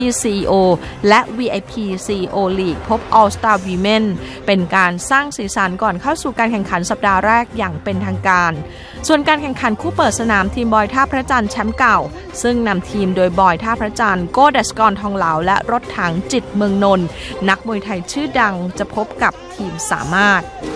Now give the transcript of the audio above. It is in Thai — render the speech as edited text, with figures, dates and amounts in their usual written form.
CEO และ VIP CEO League พบ All Star Women เป็นการสร้างสีสันก่อนเข้าสู่การแข่งขันสัปดาห์แรกอย่างเป็นทางการส่วนการแข่งขันคู่เปิดสนามทีมบอยท่าพระจันทร์แชมป์เก่าซึ่งนำทีมโดยบอยท่าพระจันทร์โก้ดัชกรทองเหลาและรถถังจิตเมืองนนท์นักมวยไทยชื่อดังจะพบกับทีมสามารถ